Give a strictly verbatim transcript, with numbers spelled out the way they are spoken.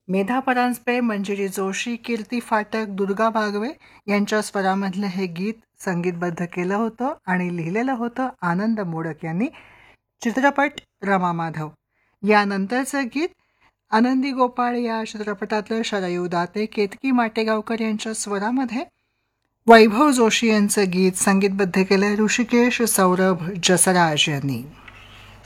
मेधा परांजपे, मंजिरी जोशी, कीर्ती फाटक, दुर्गा भागवे यांच्या स्वरामधलं हे गीत संगीतबद्ध केलं होतं आणि लिहिलेलं होतं आनंद मोडक यांनी. चित्रपट रमा माधव. यानंतरचं गीत आनंदी गोपाळ या चित्रपटातलं शरयू दाते, केतकी माटेगावकर यांच्या स्वरामध्ये वैभव जोशी यांचं गीत संगीतबद्ध केलं ऋषिकेश सौरभ जसराज यांनी.